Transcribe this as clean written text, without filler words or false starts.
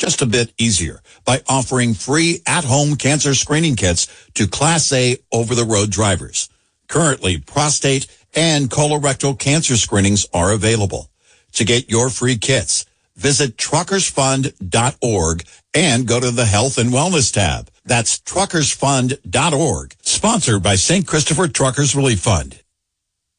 just a bit easier by offering free at-home cancer screening kits to Class A over-the-road drivers. Currently, prostate and colorectal cancer screenings are available. To get your free kits, visit truckersfund.org and go to the Health and Wellness tab. That's truckersfund.org, sponsored by St. Christopher Truckers Relief Fund.